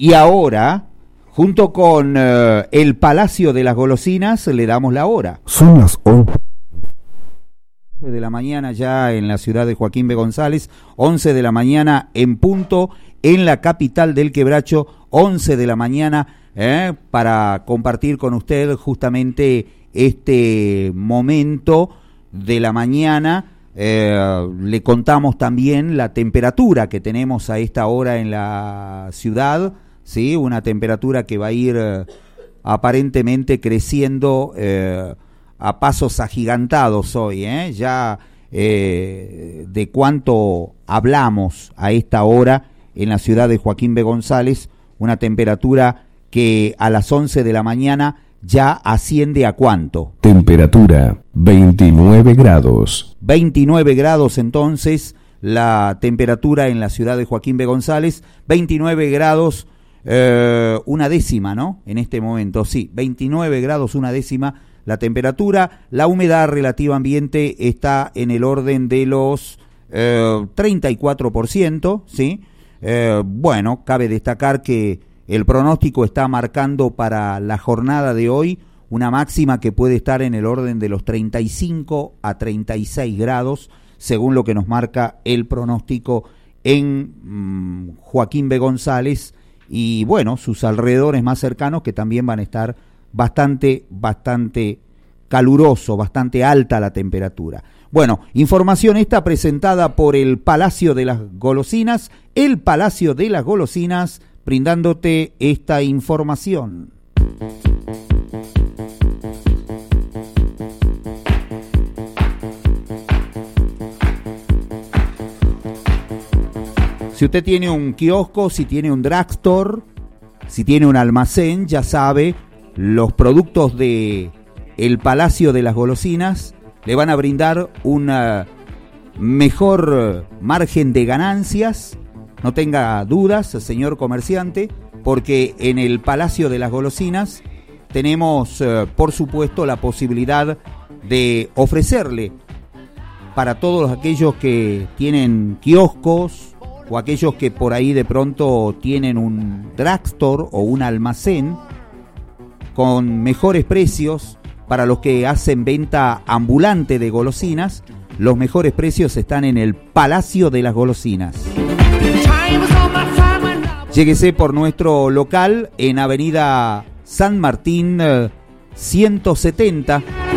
Y ahora, junto con el Palacio de las Golosinas, le damos la hora. Son las 11 de la mañana ya en la ciudad de Joaquín B. González, 11 de la mañana en punto en la capital del Quebracho, 11 de la mañana para compartir con usted justamente este momento de la mañana. Le contamos también la temperatura que tenemos a esta hora en la ciudad, ¿sí? Una temperatura que va a ir aparentemente creciendo a pasos agigantados hoy, ya de cuánto hablamos a esta hora en la ciudad de Joaquín B. González, una temperatura que a las 11 de la mañana ya asciende a ¿cuánto? Temperatura 29 grados. 29 grados entonces la temperatura en la ciudad de Joaquín B. González, 29 grados una décima, ¿no? En este momento, sí, 29 grados una décima la temperatura. La humedad relativa ambiente está en el orden de los 34%, ¿sí? Bueno, cabe destacar que el pronóstico está marcando para la jornada de hoy una máxima que puede estar en el orden de los 35 a 36 grados, según lo que nos marca el pronóstico en Joaquín B. González y, bueno, sus alrededores más cercanos, que también van a estar bastante caluroso, bastante alta la temperatura. Bueno, información esta presentada por el Palacio de las Golosinas, el Palacio de las Golosinas, brindándote esta información. Si usted tiene un kiosco, si tiene un drugstore, si tiene un almacén, ya sabe, los productos de el Palacio de las Golosinas le van a brindar un mejor margen de ganancias. No tenga dudas, señor comerciante, porque en el Palacio de las Golosinas tenemos, por supuesto, la posibilidad de ofrecerle para todos aquellos que tienen kioscos o aquellos que por ahí de pronto tienen un drugstore o un almacén con mejores precios. Para los que hacen venta ambulante de golosinas, los mejores precios están en el Palacio de las Golosinas. Lléguese por nuestro local en Avenida San Martín 170.